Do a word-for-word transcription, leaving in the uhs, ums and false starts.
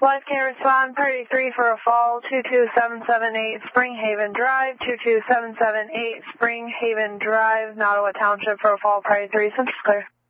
Life can respond, Priority three for a fall, two two seven seven eight Spring Haven Drive, two two seven seven eight Spring Haven Drive, Nottawa Township for a fall, Priority three, Central Clear.